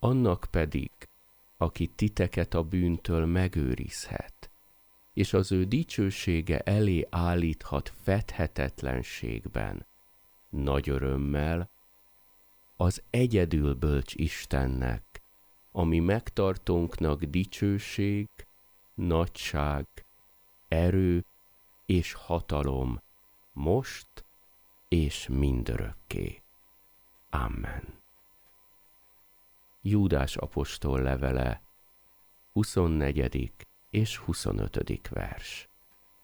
annak pedig, aki titeket a bűntől megőrizhet, és az ő dicsősége elé állíthat fedhetetlenségben, nagy örömmel, az egyedül bölcs Istennek, ami megtartónknak dicsőség, nagyság, erő és hatalom, most és mindörökké. Amen. Júdás apostol levele, 24. és 25. vers.